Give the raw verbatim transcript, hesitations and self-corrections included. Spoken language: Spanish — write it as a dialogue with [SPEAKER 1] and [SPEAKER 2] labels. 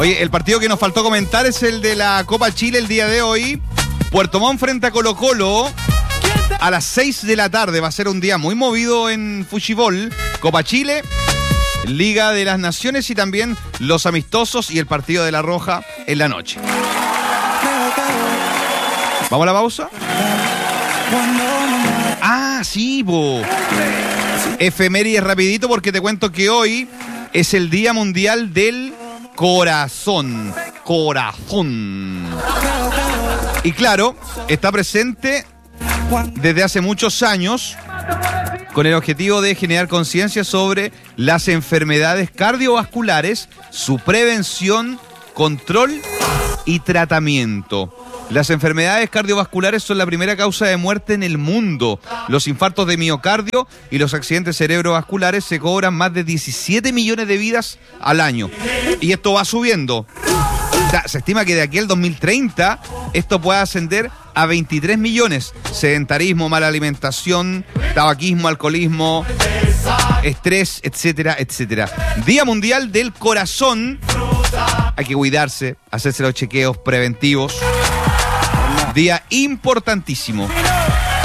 [SPEAKER 1] Oye, el partido que nos faltó comentar es el de la Copa Chile el día de hoy. Puerto Montt frente a Colo Colo a las seis de la tarde. Va a ser un día muy movido en Fuchibol. Copa Chile, Liga de las Naciones y también los amistosos y el partido de La Roja en la noche. ¿Vamos a la pausa? Ah, sí, bo. Efemérides rapidito porque te cuento que hoy es el Día Mundial del Corazón. Corazón. Y claro, está presente desde hace muchos años con el objetivo de generar conciencia sobre las enfermedades cardiovasculares, su prevención, control y tratamiento. Las enfermedades cardiovasculares son la primera causa de muerte en el mundo. Los infartos de miocardio y los accidentes cerebrovasculares se cobran más de diecisiete millones de vidas al año. Y esto va subiendo. O sea, se estima que de aquí al dos mil treinta esto pueda ascender a veintitrés millones. Sedentarismo, mala alimentación, tabaquismo, alcoholismo, estrés, etcétera, etcétera. Día Mundial del Corazón. Hay que cuidarse, hacerse los chequeos preventivos. Día importantísimo.